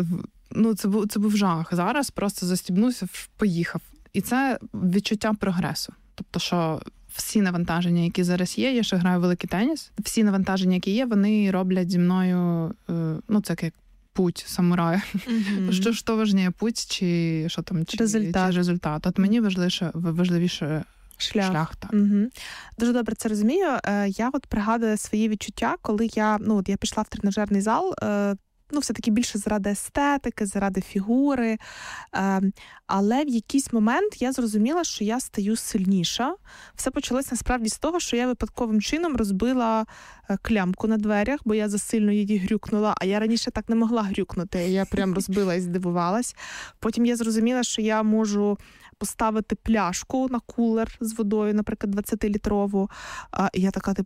Це був жах. Зараз просто застібнувся, поїхав. І це відчуття прогресу. Тобто, що всі навантаження, які зараз є, я ще граю в великий теніс, всі навантаження, які є, вони роблять зі мною, це як путь самурая. Mm-hmm. Що важніше, путь чи що там, чи результат. От мені важливіше шлях так. Угу. Дуже добре це розумію. Я от пригадую свої відчуття, коли я пішла в тренажерний зал, все-таки більше заради естетики, заради фігури. Але в якийсь момент я зрозуміла, що я стаю сильніша. Все почалось насправді з того, що я випадковим чином розбила клямку на дверях, бо я засильно її грюкнула, а я раніше так не могла грюкнути. Я прям розбила і здивувалась. Потім я зрозуміла, що я можу поставити пляшку на кулер з водою, наприклад, 20-літрову. І я така,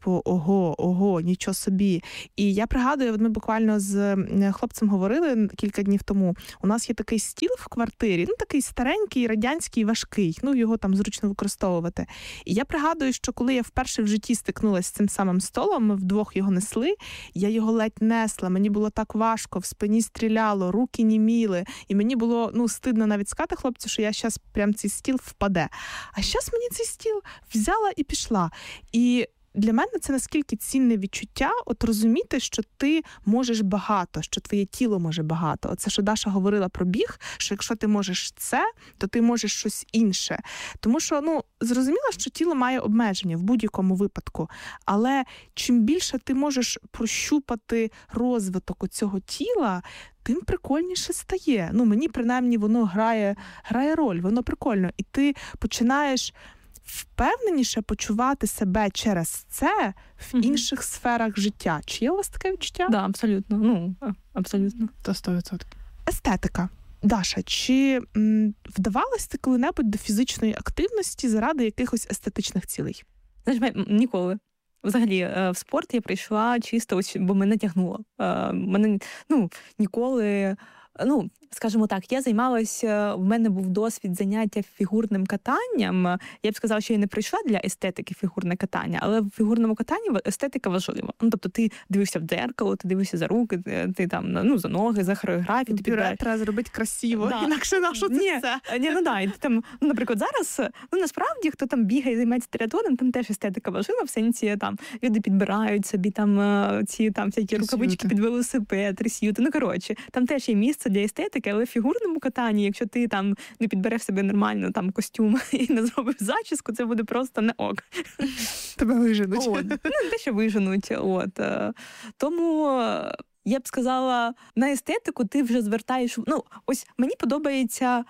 ого, нічого собі. І я пригадую, ми буквально з хлопцем говорили кілька днів тому. У нас є такий стіл в квартирі, такий старенький, радянський, важкий. Його там зручно використовувати. І я пригадую, що коли я вперше в житті стикнулася з цим самим столом, ми вдвох його несли, я його ледь несла, мені було так важко, в спині стріляло, руки німіли. І мені було, стидно навіть сказати хлопцю, що я зараз прям цей стіл впаде. А зараз мені цей стіл взяла і пішла. І для мене це наскільки цінне відчуття, от розуміти, що ти можеш багато, що твоє тіло може багато. Оце, що Даша говорила про біг, що якщо ти можеш це, то ти можеш щось інше. Тому що, зрозуміло, що тіло має обмеження в будь-якому випадку. Але чим більше ти можеш прощупати розвиток цього тіла, тим прикольніше стає. Мені, принаймні, воно грає роль, воно прикольно. І ти починаєш впевненіше почувати себе через це в інших сферах життя. Чи є у вас таке відчуття? Да, абсолютно. Абсолютно. То 100%. Естетика. Даша, чи вдавалась ти коли-небудь до фізичної активності заради якихось естетичних цілей? Знаєш, ніколи. Взагалі, в спорт я прийшла чисто, бо мене тягнуло. Мене, ніколи... скажімо так, я займалася, в мене був досвід заняття фігурним катанням. Я б сказала, що я не прийшла для естетики фігурне катання, але в фігурному катанні естетика важлива. Тобто ти дивишся в дзеркало, ти дивишся за руки, ти там, за ноги, за хореографію. Пюре треба зробити красиво, інакше на що це все? І ти там, наприклад, зараз, насправді, хто там бігає, займається триатлоном, там теж естетика важлива, в сенсі, там, люди підбирають собі там ці там всякі рукавички під велосипед, ресюти. Коротше, там теж є місце для естетики, але в фігурному катанні, якщо ти там не підбереш собі нормально там костюм і не зробиш зачіску, це буде просто не ок. Тебе виженуть. Те, що виженуть. Тому я б сказала, на естетику ти вже звертаєш... ось мені подобається,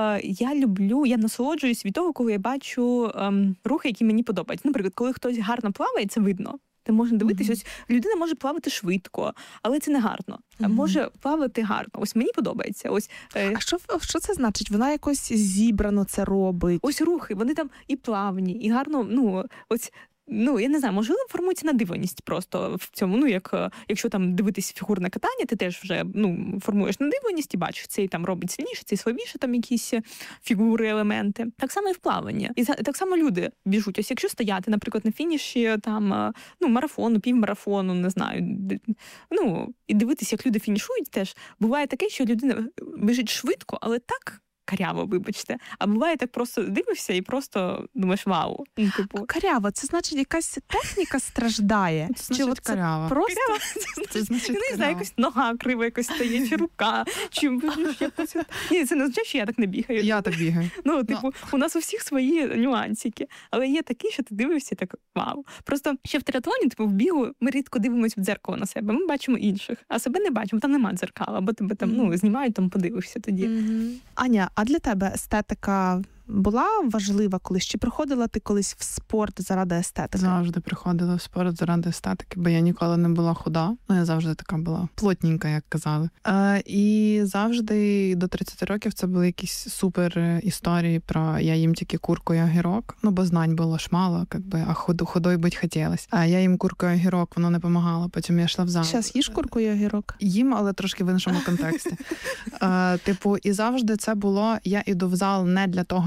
я насолоджуюсь від того, коли я бачу рухи, які мені подобаються. Наприклад, коли хтось гарно плаває, це видно. Ти можеш дивитися, ось людина може плавати швидко, але це не гарно. Може плавати гарно. Ось мені подобається. А що це значить? Вона якось зібрано це робить? Ось рухи, вони там і плавні, і гарно, я не знаю, можливо, формується надивленість просто в цьому. Якщо там дивитись фігурне катання, ти теж вже формуєш надивленість і бачиш, цей там робить сильніше, цей слабіше, там якісь фігури, елементи. Так само і в плаванні. І так само люди біжуть. Ось якщо стояти, наприклад, на фініші там, марафону, півмарафону, не знаю, і дивитися, як люди фінішують, теж буває таке, що людина біжить швидко, але так каряво, вибачте. А буває так, просто дивишся і просто думаєш, вау. Каряво, це значить якась техніка страждає? Це значить каряво. Просто... Це значить каряво. Не знаю, якось нога крива якось стає, чи рука, чи якось... Ні, це не означає, що я так не бігаю. Я так бігаю. У нас у всіх свої нюансики. Але є такі, що ти дивишся і так, вау. Просто ще в триатлоні, в бігу, ми рідко дивимося в дзеркало на себе. Ми бачимо інших, а себе не бачимо. Там нема дзеркала, бо тебе там, знімають, там подивишся тоді. Аня, а для тебе естетика була важлива колись? Чи приходила ти колись в спорт заради естетики? Завжди приходила в спорт заради естетики, бо я ніколи не була худа. Я завжди така була плотненька, як казали. І завжди до 30 років це були якісь супер історії про я їм тільки курку і огірок, бо знань було ж мало, а худой бути хотілось. А я їм курку і огірок, воно не помагало. Потім я йшла в зал. Зараз їж курку і огірок? Їм, але трошки в іншому контексті. І завжди це було, я іду в зал не для того,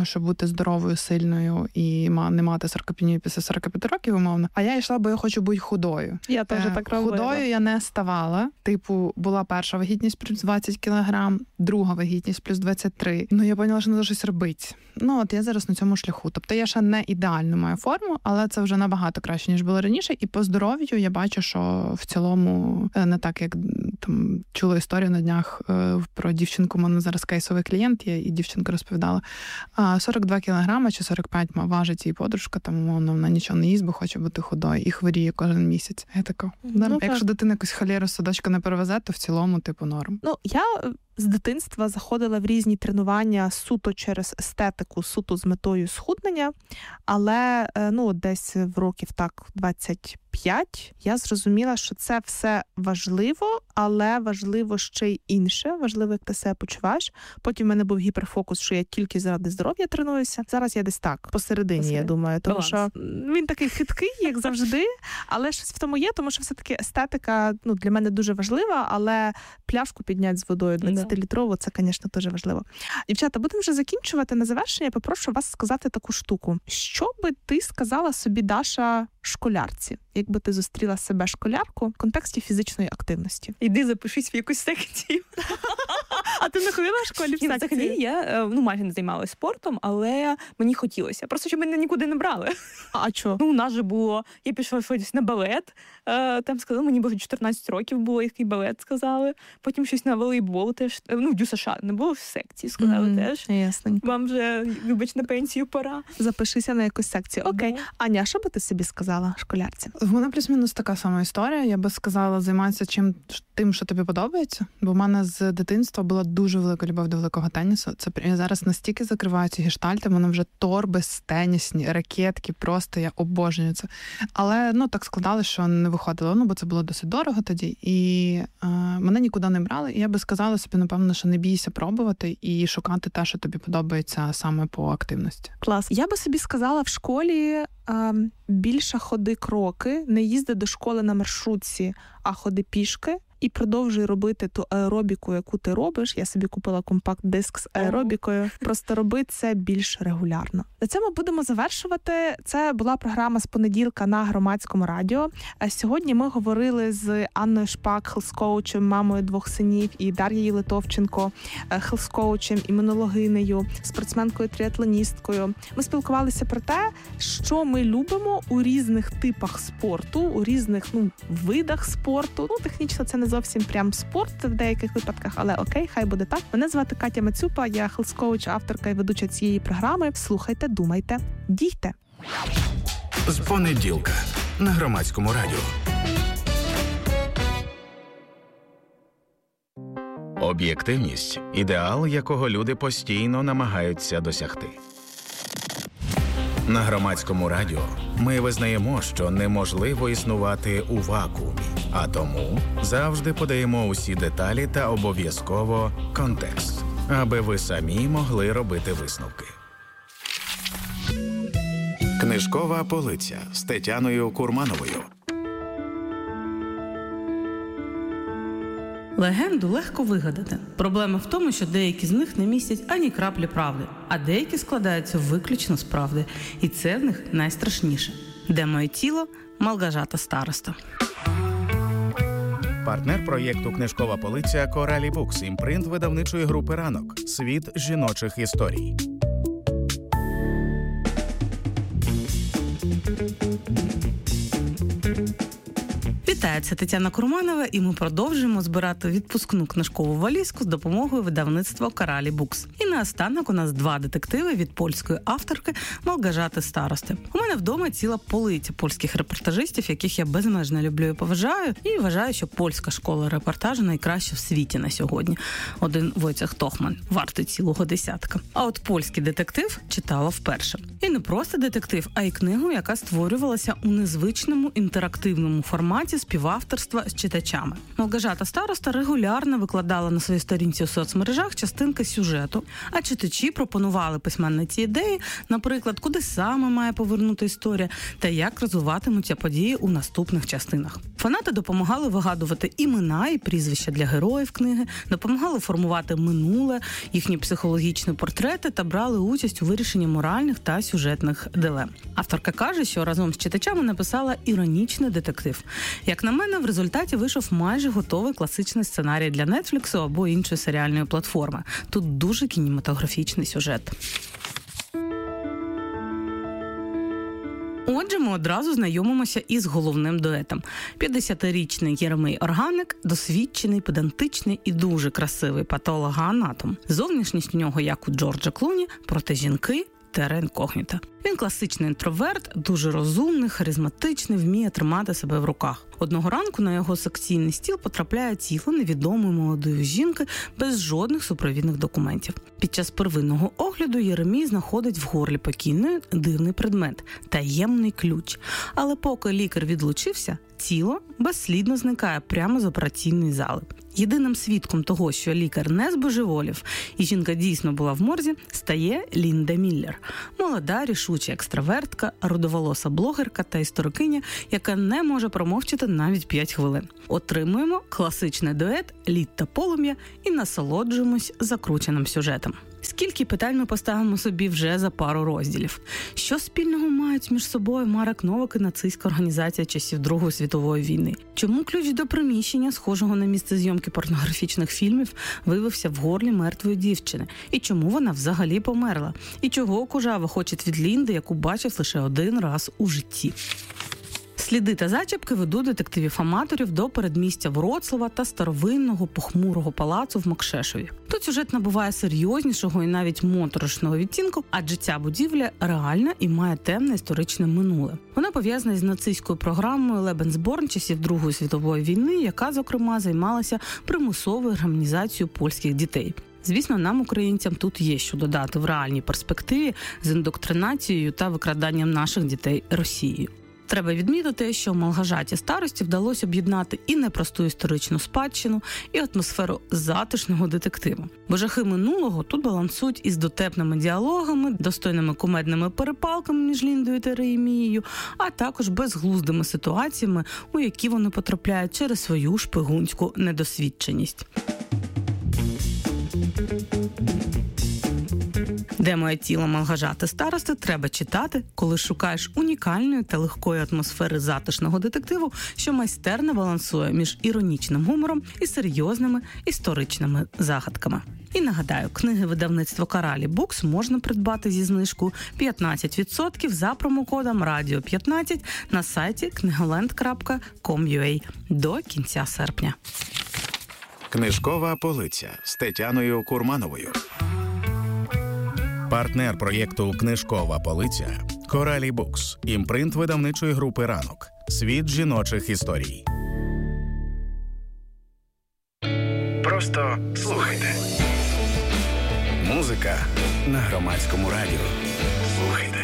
щоб бути здоровою, сильною і не мати саркопенію після 45 років, умовно. А я йшла, бо я хочу бути худою. Я теж так робила. Худою я не ставала. Типу, була перша вагітність плюс 20 кілограм, друга вагітність плюс 23. Ну, я поняла, що треба щось робити. Ну, от я зараз на цьому шляху. Тобто я ще не ідеально маю форму, але це вже набагато краще, ніж було раніше. І по здоров'ю я бачу, що в цілому не так, як там чула історію на днях про дівчинку, у мене зараз кейсовий клієнт є, і дівчинка розповідала, 42 кілограми чи 45 важить її подружка, там, умовно, вона нічого не їсть, бо хоче бути худою, і хворіє кожен місяць. Я така, якщо дитина якусь холєру з садочка не перевезе, то в цілому, типу, норм. Ну, я з дитинства заходила в різні тренування суто через естетику, суто з метою схуднення, але, ну, десь в років так 25 я зрозуміла, що це все важливо, але важливо ще й інше, важливо, як ти себе почуваєш. Потім в мене був гіперфокус, що я тільки заради здоров'я тренуюся. Зараз я десь так, посередині, я думаю, тому що він такий хиткий, як завжди, але щось в тому є, тому що все-таки естетика, ну, для мене дуже важлива, але пляшку підняти з водою 20-літрову, це, звісно, дуже важливо. Дівчата, будемо вже закінчувати. На завершення я попрошу вас сказати таку штуку. Що би ти сказала собі, Даша, школярці, якби ти зустріла себе школярку в контексті фізичної активності? Іди запишись в якусь секцію. А ти не ходила в школі в секцію? Взагалі я майже не займалася спортом, але мені хотілося. Просто щоб мене нікуди не брали. А чого? Ну, у нас же було, я пішла щось на балет, там сказали, мені було 14 років було, який балет сказали. Потім щось на волейбол теж, ну, в ДЮСШ не було в секції, сказали теж. Ясненько. Вам вже, вибач, на пенсію пора. Запишися на якусь секцію. Окей. Аня, що би ти собі сказала школярці? В мене плюс-мінус така сама історія. Я би сказала, займатися тим, що тобі подобається. Бо в мене з дитинства була дуже велика любов до великого тенісу. Це я зараз настільки закриваю ці гештальти, в мене вже торби тенісні, ракетки, просто я обожнюю це. Але, ну, так складалося, що не виходило, ну, бо це було досить дорого тоді. І мене нікуди не брали. І я би сказала собі, напевно, що не бійся пробувати і шукати те, що тобі подобається саме по активності. Клас. Я би собі сказала в школі більше ходи кроки, не їзди до школи на маршрутці, а ходи пішки. І продовжуй робити ту аеробіку, яку ти робиш. Я собі купила компакт-диск з аеробікою. Просто роби це більш регулярно. На цьому будемо завершувати. Це була програма «З понеділка» на Громадському радіо. Сьогодні ми говорили з Анною Шпак, хелс-коучем, мамою 2 синів, і Дар'єю Литовченко, хелс-коучем, імунологинею, спортсменкою-тріатлоністкою. Ми спілкувалися про те, що ми любимо у різних типах спорту, у різних, видах спорту. Ну, технічно це не зовсім прям спорт в деяких випадках, але окей, хай буде так. Мене звати Катя Мацюпа, я хелс-коуч, авторка і ведуча цієї програми. Слухайте, думайте, дійте. З понеділка на Громадському радіо. Об'єктивність – ідеал, якого люди постійно намагаються досягти. На Громадському радіо ми визнаємо, що неможливо існувати у вакуумі, а тому завжди подаємо усі деталі та обов'язково контекст, аби ви самі могли робити висновки. Книжкова полиця з Тетяною Курмановою. Легенду легко вигадати. Проблема в тому, що деякі з них не містять ані краплі правди, а деякі складаються виключно з правди. І це в них найстрашніше. Де моє тіло? Малгажата староста. Партнер проєкту «Книжкова полиця» Коралі Букс, імпринт видавничої групи «Ранок». Світ жіночих історій. Вітаю, це Тетяна Курманова, і ми продовжуємо збирати відпускну книжкову валізку з допомогою видавництва Коралі Букс. І наостанок у нас 2 детективи від польської авторки Малгажати Старости. У мене вдома ціла полиця польських репортажистів, яких я безмежно люблю і поважаю, і вважаю, що польська школа репортажу найкраща в світі на сьогодні. Один Войцех Тохман вартий цілого десятка. А от польський детектив читала вперше. І не просто детектив, а й книгу, яка створювалася у незвичному інтерактивному форматі з співавторства з читачами. Малгажата Староста регулярно викладала на своїй сторінці у соцмережах частинки сюжету, а читачі пропонували письменниці ідеї, наприклад, куди саме має повернути історія та як розвиватимуться події у наступних частинах. Фанати допомагали вигадувати імена і прізвища для героїв книги, допомагали формувати минуле, їхні психологічні портрети та брали участь у вирішенні моральних та сюжетних дилем. Авторка каже, що разом з читачами написала іронічний детектив. Як на мене, в результаті вийшов майже готовий класичний сценарій для Netflix або іншої серіальної платформи. Тут дуже кінематографічний сюжет. Отже, ми одразу знайомимося із головним дуетом. 50-річний Єремій Органик – досвідчений, педантичний і дуже красивий патологоанатом. Зовнішність у нього, як у Джорджа Клуні, проте жінки – терра інкогніта. Він класичний інтроверт, дуже розумний, харизматичний, вміє тримати себе в руках. Одного ранку на його секційний стіл потрапляє тіло невідомої молодої жінки без жодних супровідних документів. Під час первинного огляду Єремій знаходить в горлі покійної дивний предмет – таємний ключ. Але поки лікар відлучився, тіло безслідно зникає прямо з операційної зали. Єдиним свідком того, що лікар не збожеволів і жінка дійсно була в морзі, стає Лінда Міллер. Молода, рішуча екстравертка, рудоволоса блогерка та історикиня, яка не може промовчати навіть 5 хвилин. Отримуємо класичний дует «Лід та полум'я» і насолоджуємось закрученим сюжетом. Скільки питань ми поставимо собі вже за пару розділів? Що спільного мають між собою Марек Новак і нацистська організація часів Другої світової війни? Чому ключ до приміщення, схожого на місце зйомки порнографічних фільмів, виявився в горлі мертвої дівчини? І чому вона взагалі померла? І чого Кужава хоче від Лінди, яку бачив лише один раз у житті? Сліди та зачіпки ведуть детективів-аматорів до передмістя Вроцлава та старовинного похмурого палацу в Макшешові. Тут сюжет набуває серйознішого і навіть моторошного відтінку, адже ця будівля реальна і має темне історичне минуле. Вона пов'язана з нацистською програмою Лебенсборн часів Другої світової війни, яка, зокрема, займалася примусовою гармонізацією польських дітей. Звісно, нам, українцям, тут є що додати в реальній перспективі з індоктринацією та викраданням наших дітей Росією. Треба відмітити, що Малгажаті Старості вдалося об'єднати і непросту історичну спадщину, і атмосферу затишного детективу. Бо жахи минулого тут балансують із дотепними діалогами, достойними кумедними перепалками між Ліндою та Єремією, а також безглуздими ситуаціями, у які вони потрапляють через свою шпигунську недосвідченість. «Де моє тіло» Малгажати Старости треба читати, коли шукаєш унікальної та легкої атмосфери затишного детективу, що майстерно балансує між іронічним гумором і серйозними історичними загадками. І нагадаю, книги видавництва Каралі Букс можна придбати зі знижкою 15% за промокодом RADIO15 на сайті knigoland.com.ua до кінця серпня. Книжкова полиця з Тетяною Курмановою. Партнер проєкту «Книжкова полиця» – Коралі Букс, імпринт видавничої групи «Ранок». Світ жіночих історій. Просто слухайте. Музика на Громадському радіо. Слухайте.